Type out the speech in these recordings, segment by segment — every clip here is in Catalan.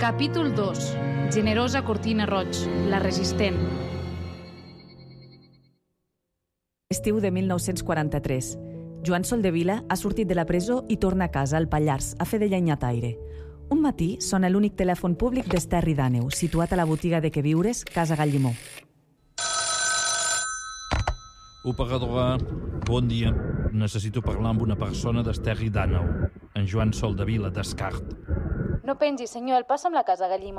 Capítol 2. Generosa Cortina Roig, la resistent. Estiu de 1943. Joan Soldevila ha sortit de la presó i torna a casa, al Pallars, a fer de llenyataire. Un matí sona l'únic telèfon públic d'Esterri d'Àneu, situat a la botiga de queviures Casa Gallimó. Operadora, bon dia. Necessito parlar amb una persona d'Esterri d'Àneu. En Joan Soldevila, d'Escart. No pengi, senyor, el passa amb la Casa Gallimó.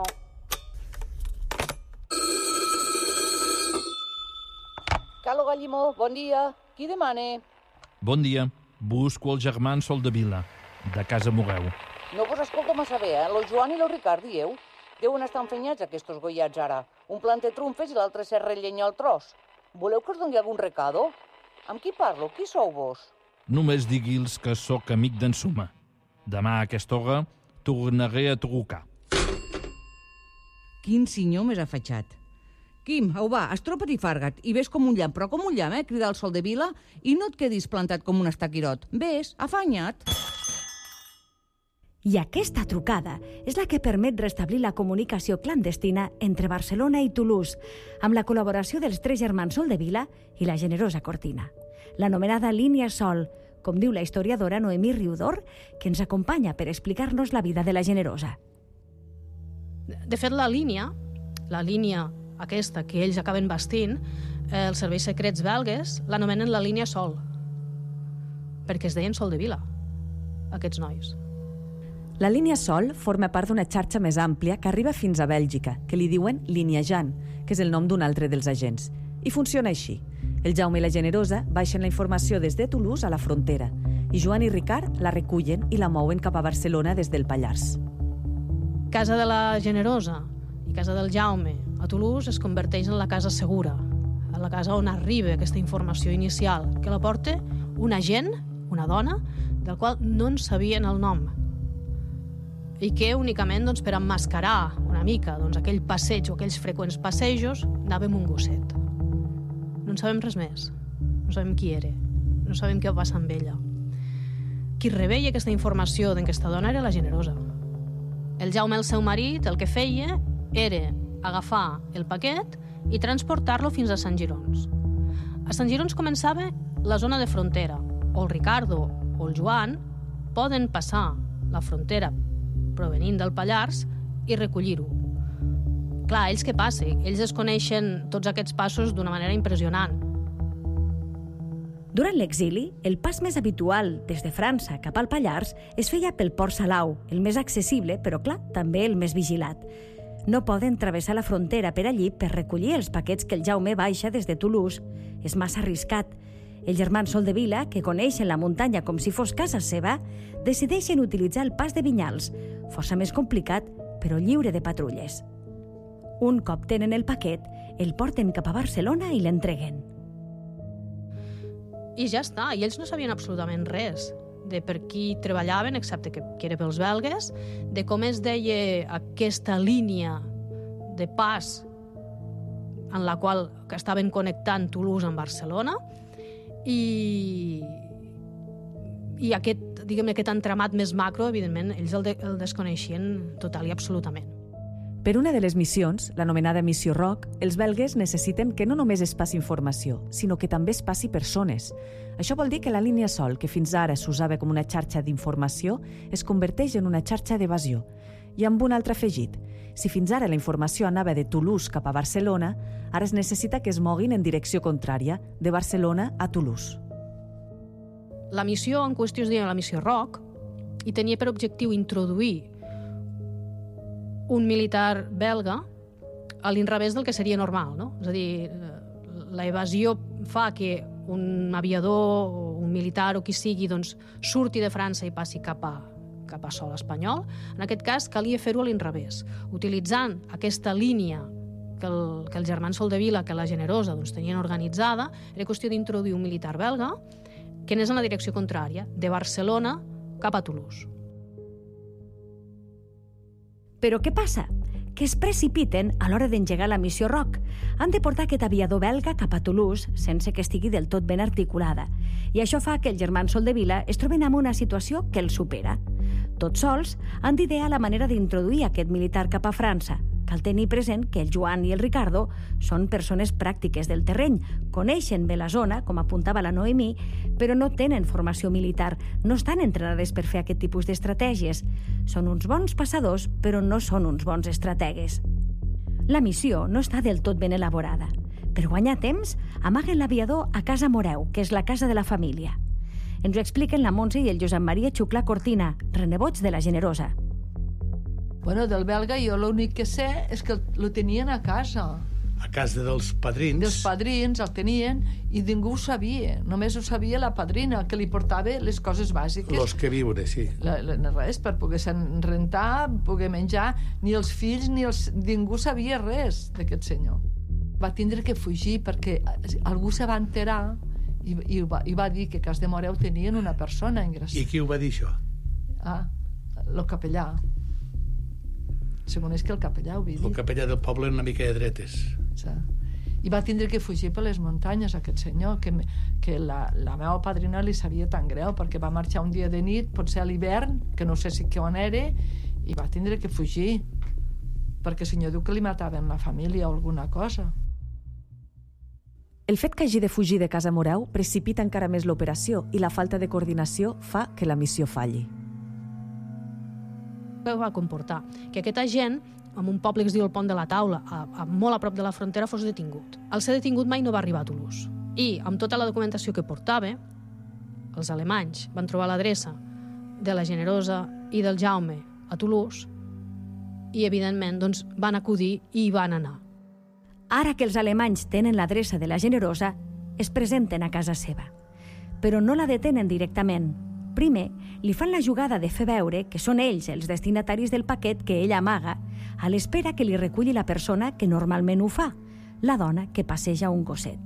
Calo Gallimó, bon dia. Qui demane? Bon dia. Busco el germà Soldevila, de Casa Moreu. No vos escolto massa bé, Lo Joan i lo Ricard, dieu? Deuen estar enfenyats aquests goiats ara. Un plante trumfes i l'altre serra el llenya al tros. Voleu que us doni algun recado? Amb qui parlo? Qui sou vos? Només digui'ls que sóc amic d'en Suma. Demà a aquesta hora tornaré a trucar. Quin senyor més afatxat. Quim, au va, estropa't i farga't, i ves com un llamp, però com un llamp, cridar el Soldevila, i no et quedis plantat com un estaquirot. Ves, afanya't. I aquesta trucada és la que permet restablir la comunicació clandestina entre Barcelona i Toulouse, amb la col·laboració dels tres germans Soldevila i la generosa Cortina. L'anomenada línia Sol, com diu la historiadora Noemí Riudor, que ens acompanya per explicar-nos la vida de la generosa. De fet, la línia aquesta que ells acaben bastint, els serveis secrets belgues l'anomenen la línia Sol, perquè es deien Soldevila, aquests nois. La línia Sol forma part d'una xarxa més àmplia que arriba fins a Bèlgica, que li diuen línia Jan, que és el nom d'un altre dels agents. I funciona així. El Jaume i la Generosa baixen la informació des de Toulouse a la frontera i Joan i Ricard la recullen i la mouen cap a Barcelona des del Pallars. Casa de la Generosa i casa del Jaume a Toulouse es converteix en la casa segura, en la casa on arriba aquesta informació inicial, que la porta un agent, una dona, del qual no en sabien el nom, i que únicament per emmascarar una mica aquell passeig o aquells freqüents passejos anava amb un gosset. No en sabem res més. No sabem qui era. No sabem què va passar amb ella. Qui rebia aquesta informació d'aquesta dona era la Generosa. El Jaume, el seu marit, el que feia era agafar el paquet i transportar-lo fins a Sant Girons. A Sant Girons començava la zona de frontera. O el Ricardo o el Joan poden passar la frontera provenint del Pallars i recollir-ho. Clar, ells què passa? Ells es coneixen tots aquests passos d'una manera impressionant. Durant l'exili, el pas més habitual des de França cap al Pallars es feia pel Port Salau, el més accessible, però clar, també el més vigilat. No poden travessar la frontera per allí per recollir els paquets que el Jaume baixa des de Toulouse. És massa arriscat. Els germans Soldevila, que coneixen la muntanya com si fos casa seva, decideixen utilitzar el pas de Vinyals, força més complicat, però lliure de patrulles. Un cop tenen el paquet, el porten cap a Barcelona i l'entreguen. I ja està, i ells no sabien absolutament res de per qui treballaven, excepte que era pels belgues, de com es deia aquesta línia de pas en la qual estaven connectant Toulouse amb Barcelona, i aquest entramat més macro, evidentment, ells el desconeixien total i absolutament. Per una de les missions, l'anomenada Missió Roc, els belgues necessiten que no només es passi informació, sinó que també es passi persones. Això vol dir que la línia Sol, que fins ara s'usava com una xarxa d'informació, es converteix en una xarxa d'evasió. I amb un altre afegit. Si fins ara la informació anava de Toulouse cap a Barcelona, ara es necessita que es moguin en direcció contrària, de Barcelona a Toulouse. La missió en qüestió es deia la Missió Roc i tenia per objectiu introduir un militar belga a l'inrevés del que seria normal, no? És a dir, la evasió fa que un aviador o un militar o qui sigui surti de França i passi cap a sòl espanyol. En aquest cas calia fer-ho a l'inrevés, utilitzant aquesta línia que el germà Soldevila, que la Generosa tenien organitzada. Era qüestió d'introduir un militar belga que anés en la direcció contrària, de Barcelona cap a Toulouse. Però què passa? Que es precipiten a l'hora d'engegar la missió Roc. Han de portar aquest aviador belga cap a Toulouse sense que estigui del tot ben articulada. I això fa que els germans Soldevila es troben en una situació que els supera. Tots sols han d'idear la manera d'introduir aquest militar cap a França. Cal tenir present que el Joan i el Ricardo són persones pràctiques del terreny, coneixen bé la zona, com apuntava la Noemí, però no tenen formació militar, no estan entrenades per fer aquest tipus d'estratègies. Són uns bons passadors, però no són uns bons estrategues. La missió no està del tot ben elaborada. Per guanyar temps, amaguen l'aviador a Casa Moreu, que és la casa de la família. Ens ho expliquen la Montse i el Josep Maria Xuclà Cortina, renebots de la Generosa. Bueno, del belga jo l'únic que sé és que lo tenien a casa. A casa dels padrins? Dels padrins el tenien i ningú ho sabia. Només ho sabia la padrina, que li portava les coses bàsiques. Los que viure, sí. Res, per poder-se'n rentar, poder menjar. Ni els fills, ningú sabia res d'aquest senyor. Va tindre que fugir perquè algú se va enterar i va dir que a Cas de Moreu tenien una persona ingressada. I qui ho va dir, això? El capellà. Segons és que el capellà ho havia dit. El capellà del poble una mica de dretes. Sí. I va tindre que fugir per les muntanyes, aquest senyor, que la meva padrina li sabia tan greu, perquè va marxar un dia de nit, potser a l'hivern, que no sé si on era, i va tindre que fugir, perquè el senyor diu que li mataven la família o alguna cosa. El fet que hagi de fugir de Casa Moreu precipita encara més l'operació i la falta de coordinació fa que la missió falli. Què va comportar? Que aquest agent, en un poble que es diu el Pont de la Taula, molt a prop de la frontera, fos detingut. Al ser detingut mai no va arribar a Toulouse. I, amb tota la documentació que portava, els alemanys van trobar l'adreça de la Generosa i del Jaume a Toulouse i, evidentment, doncs, van acudir i hi van anar. Ara que els alemanys tenen l'adreça de la Generosa, es presenten a casa seva. Però no la detenen directament. Primer, li fan la jugada de fer veure que són ells els destinataris del paquet que ella amaga, a l'espera que li reculli la persona que normalment ho fa, la dona que passeja un gosset.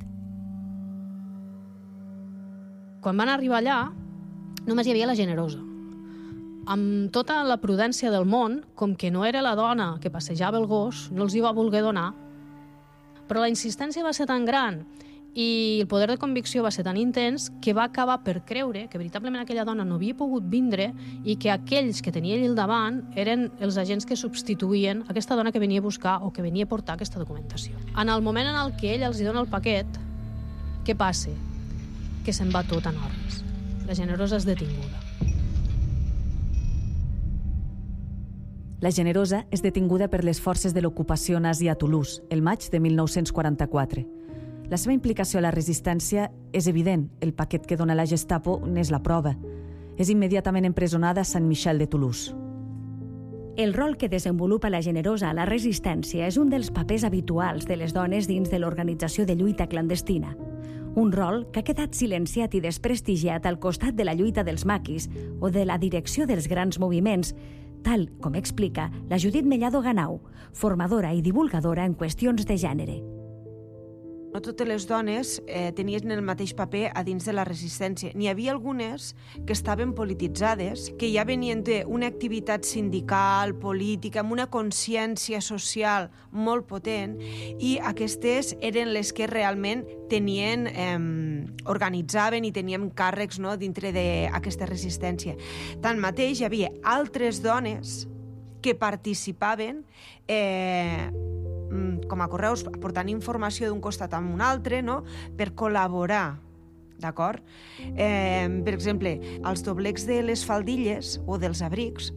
Quan van arribar allà, només hi havia la Generosa. Amb tota la prudència del món, com que no era la dona que passejava el gos, no els hi va voler donar. Però la insistència va ser tan gran i el poder de convicció va ser tan intens que va acabar per creure que veritablement aquella dona no havia pogut vindre i que aquells que tenia ell al davant eren els agents que substituïen aquesta dona que venia a buscar o que venia a portar aquesta documentació. En el moment en el que ell els dona el paquet, què passa? Que se'n va tot en orris. La Generosa és detinguda. La Generosa és detinguda per les forces de l'ocupació nazi a Toulouse, el maig de 1944. La seva implicació a la resistència és evident. El paquet que dona la Gestapo n'és la prova. És immediatament empresonada a Saint-Michel de Toulouse. El rol que desenvolupa la Generosa a la resistència és un dels papers habituals de les dones dins de l'organització de lluita clandestina. Un rol que ha quedat silenciat i desprestigiat al costat de la lluita dels maquis o de la direcció dels grans moviments, tal com explica la Judit Mellado Ganau, formadora i divulgadora en qüestions de gènere. No totes les dones tenien el mateix paper a dins de la resistència. N'hi havia algunes que estaven polititzades, que ja venien d'una activitat sindical, política, amb una consciència social molt potent, i aquestes eren les que realment tenien, organitzaven i tenien càrrecs, no, dintre d'aquesta resistència. Tanmateix, hi havia altres dones que participaven com a correus, portant informació d'un costat a un altre, no?, per col·laborar, d'acord? Per exemple, els doblecs de les faldilles o dels abrics,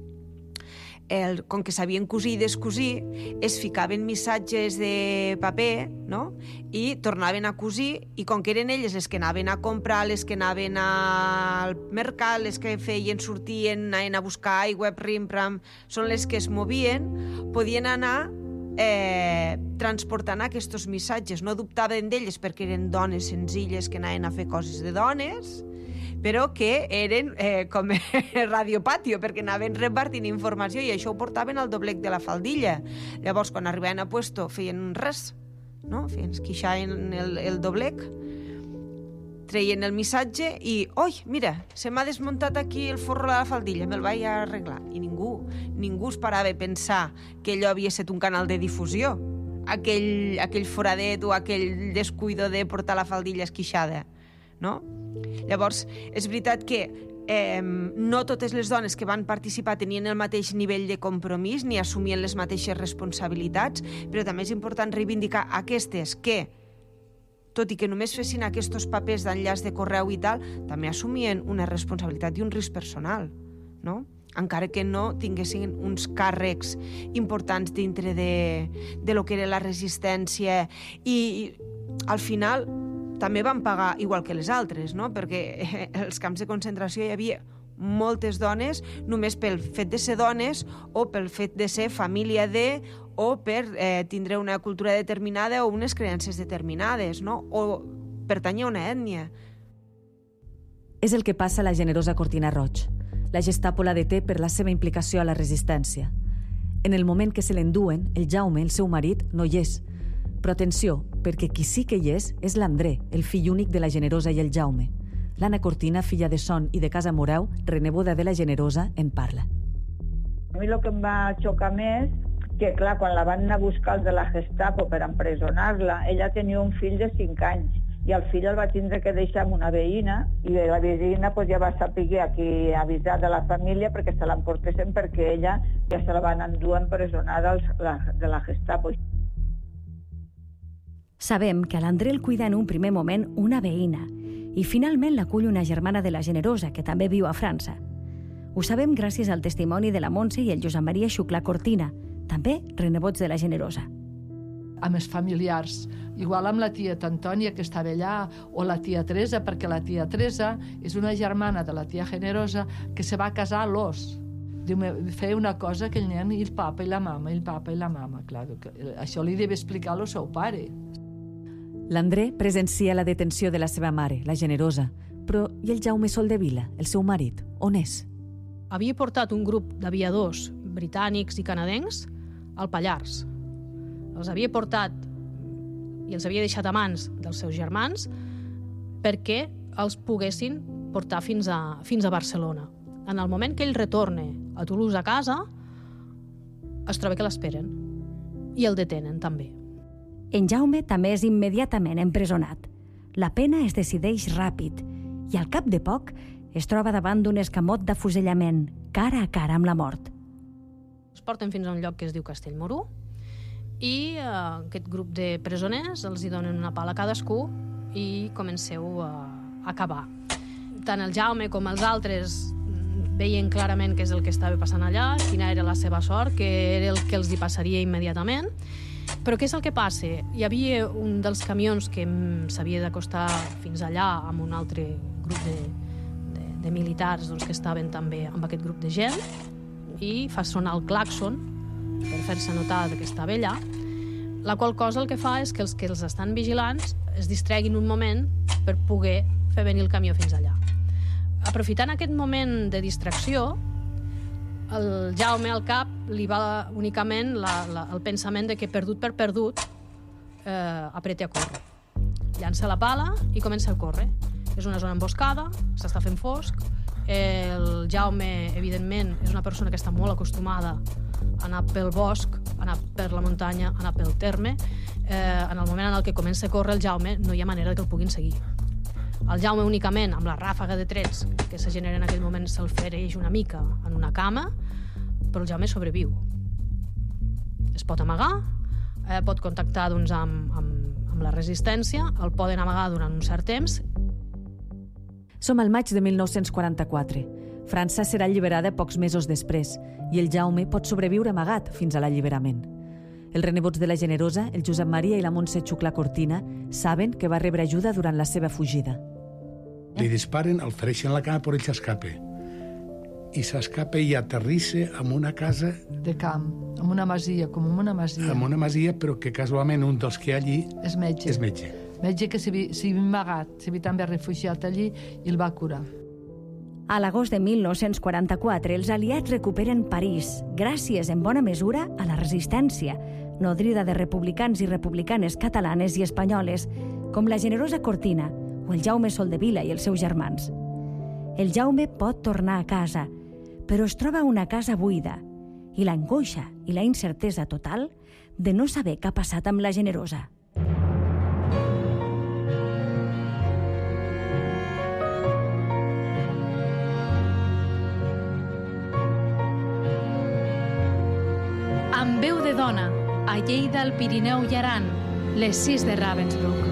com que sabien cosir i descosir, es ficaven missatges de paper, no?, i tornaven a cosir, i com que eren elles les que anaven a comprar, les que anaven al mercat, les que feien, sortien, anaven a buscar aigua, rim-pram, són les que es movien, podien anar transportant aquests missatges. No dubtaven d'elles perquè eren dones senzilles que anaven a fer coses de dones, però que eren com radiopatio, perquè anaven repartint informació i això ho portaven al doblec de la faldilla. Llavors, quan arribaven a puesto, feien res, no? Esquixaven el doblec, treien el missatge i, oi, mira, se m'ha desmuntat aquí el forro de la faldilla, me'l vaig arreglar. I ningú es parava a pensar que allò havia estat un canal de difusió, aquell foradet o aquell descuido de portar la faldilla esquixada, no? Llavors, és veritat que no totes les dones que van participar tenien el mateix nivell de compromís ni assumien les mateixes responsabilitats, però també és important reivindicar aquestes que, tot i que només fessin aquests papers d'enllaç de correu i tal, també assumien una responsabilitat i un risc personal, no? Encara que no tinguessin uns càrrecs importants dintre de lo que era la resistència i al final també van pagar igual que les altres, no? Perquè als camps de concentració hi havia moltes dones només pel fet de ser dones o pel fet de ser família de o per tindre una cultura determinada o unes creences determinades, no? O pertanyia a una ètnia. És el que passa a la generosa Cortina Roig. La Gestapo la deté per la seva implicació a la resistència. En el moment que se l'enduen, el Jaume, el seu marit, no hi és. Però atenció, perquè qui sí que hi és l'André, el fill únic de la Generosa i el Jaume. L'Anna Cortina, filla de Son i de Casa Moreu, reneboda de la Generosa, en parla. A mi el que em va xocar més, que clar, quan la van anar a buscar els de la Gestapo per empresonar-la, ella tenia un fill de 5 anys i el fill el va tindre que deixar amb una veïna i la veïna ja va saber aquí avisar de la família perquè se l'emportessin perquè ella ja se la van endur empresonada de la Gestapo. Sabem que a l'André el cuida en un primer moment una veïna i finalment l'acull una germana de la Generosa que també viu a França. Ho sabem gràcies al testimoni de la Montse i el Josep Maria Xuclà Cortina, també renebots de la Generosa. Amb els familiars, igual amb la tieta Antònia que estava allà, o la tia Teresa, perquè la tia Teresa és una germana de la tia Generosa que se va casar a l'Os. Feia una cosa que el nen i el papa i la mama, clar, això li deve explicar al seu pare. L'André presencia la detenció de la seva mare, la Generosa, però i el Jaume Soldevila, el seu marit, on és? Havia portat un grup d'aviadors britànics i canadencs al Pallars. Els havia portat i els havia deixat a mans dels seus germans perquè els poguessin portar fins a Barcelona. En el moment que ell retorna a Toulouse a casa, es troba que l'esperen i el detenen també. En Jaume també és immediatament empresonat. La pena es decideix ràpid i al cap de poc es troba davant d'un escamot d'afusellament, cara a cara amb la mort. Es porten fins a un lloc que es diu Castellmorú i aquest grup de presoners els hi donen una pala a cadascú i comenceu a acabar. Tant el Jaume com els altres veien clarament què és el que estava passant allà, quina era la seva sort, que era el que els hi passaria immediatament. Però què és el que passa? Hi havia un dels camions que s'havia d'acostar fins allà amb un altre grup de militars que estaven també amb aquest grup de gent i fa sonar el clàxon per fer-se notar que estava allà, la qual cosa el que fa és que els que els estan vigilants es distreguin un moment per poder fer venir el camió fins allà. Aprofitant aquest moment de distracció, el Jaume al cap li va únicament el pensament de que perdut per perdut apreta a córrer. Llança la pala i comença a córrer. És una zona emboscada, s'està fent fosc. El Jaume, evidentment, és una persona que està molt acostumada a anar pel bosc, a anar per la muntanya, a anar pel terme. En el moment en el que comença a córrer el Jaume no hi ha manera que el puguin seguir. El Jaume únicament, amb la ràfaga de trets que se genera en aquell moment, se'l fereix una mica en una cama, però el Jaume sobreviu. Es pot amagar, pot contactar amb la resistència, el poden amagar durant un cert temps. Som al maig de 1944. França serà alliberada pocs mesos després i el Jaume pot sobreviure amagat fins a l'alliberament. Els renebots de la Generosa, el Josep Maria i la Montse Xuclà Cortina, saben que va rebre ajuda durant la seva fugida. Li disparen, el fereixen la cama, però ell s'escapa. I s'escapa i aterrissa en una casa... De camp, en una masia, com en una masia. En una masia, però que casualment un dels que hi ha allí... És metge. És metge. Metge que s'havia amagat, s'havia també refugiat allí i el va curar. A l'agost de 1944, els aliats recuperen París, gràcies en bona mesura a la resistència, nodrida de republicans i republicanes catalanes i espanyoles, com la Generosa Cortina o el Jaume Soldevila i els seus germans. El Jaume pot tornar a casa, però es troba una casa buida i l'angoixa i la incertesa total de no saber què ha passat amb la Generosa. Amb veu de dona, a Lleida, el Pirineu i Aran, les 6 de Ravensbrück.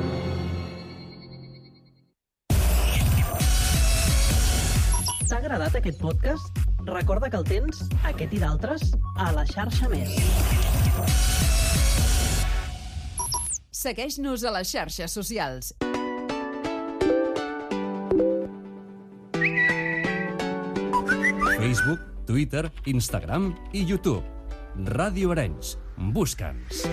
T'ha agradat aquest podcast? Recorda que el tens, aquest i d'altres, a la xarxa Més. Segueix-nos a les xarxes socials. Facebook, Twitter, Instagram i YouTube. Ràdio Arenys. Busca'ns.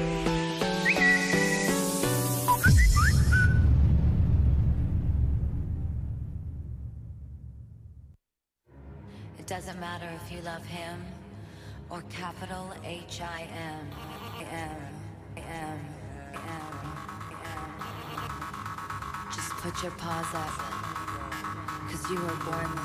It doesn't matter if you love him or capital H-I-M. Just put your paws up, 'cause you were born